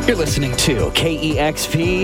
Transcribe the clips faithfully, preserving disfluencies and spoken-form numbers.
You're listening to K E X P.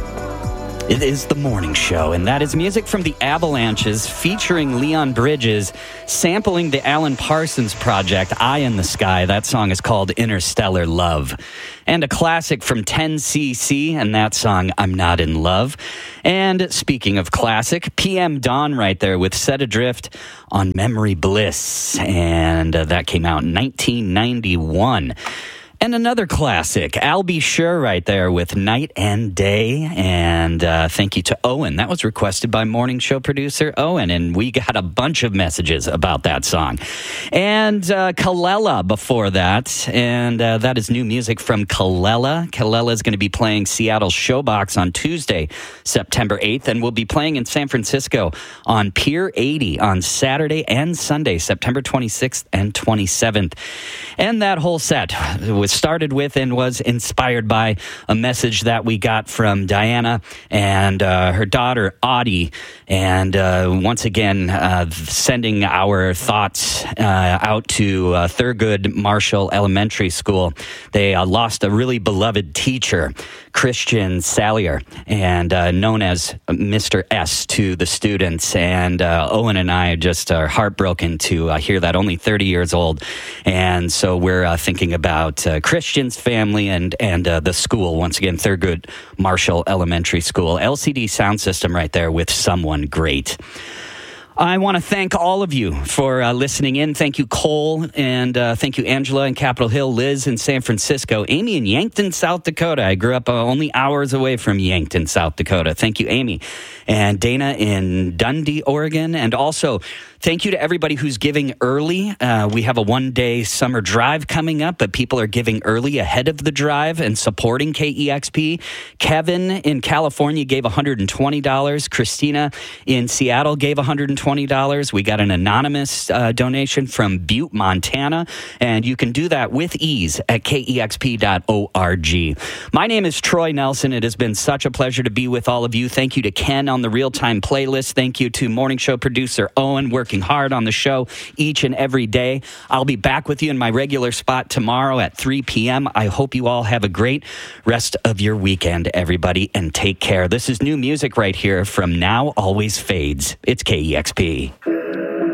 It is the morning show, and that is music from the Avalanches featuring Leon Bridges, sampling the Alan Parsons project, Eye in the Sky. That song is called Interstellar Love. And a classic from ten C C, and that song, I'm Not in Love. And speaking of classic, P M Dawn right there with Set Adrift on Memory Bliss. And uh, that came out in nineteen ninety-one. And another classic, Al B. Sure right there with Night and Day. And uh, thank you to Owen. That was requested by morning show producer Owen. And we got a bunch of messages about that song. And uh, Kalela before that. And uh, that is new music from Kalela. Kalela is going to be playing Seattle Showbox on Tuesday, September eighth. And we'll be playing in San Francisco on Pier eighty on Saturday and Sunday, September twenty-sixth and twenty-seventh. And that whole set was started with and was inspired by a message that we got from Diana and uh, her daughter, Audie. And uh, once again, uh, sending our thoughts uh, out to uh, Thurgood Marshall Elementary School. They uh, lost a really beloved teacher, Christian Salier, and uh, known as Mister S to the students. And uh, Owen and I just are heartbroken to uh, hear that, only thirty years old. And so we're uh, thinking about uh, Christian's family and, and uh, the school. Once again, Thurgood Marshall Elementary School. L C D sound system right there with Someone Great. I want to thank all of you for uh, listening in. Thank you, Cole, and uh, thank you, Angela in Capitol Hill, Liz in San Francisco, Amy in Yankton, South Dakota. I grew up uh, only hours away from Yankton, South Dakota. Thank you, Amy. And Dana in Dundee, Oregon. And also, thank you to everybody who's giving early. Uh, we have a one-day summer drive coming up, but people are giving early ahead of the drive and supporting K E X P. Kevin in California gave one hundred twenty dollars. Christina in Seattle gave one hundred twenty dollars. We got an anonymous uh, donation from Butte, Montana, and you can do that with ease at K E X P dot org. My name is Troy Nelson. It has been such a pleasure to be with all of you. Thank you to Ken on the real-time playlist. Thank you to morning show producer Owen, working hard on the show each and every day. I'll be back with you in my regular spot tomorrow at three p.m. I hope you all have a great rest of your weekend, everybody, and take care. This is new music right here from Now Always Fades. It's K E X P.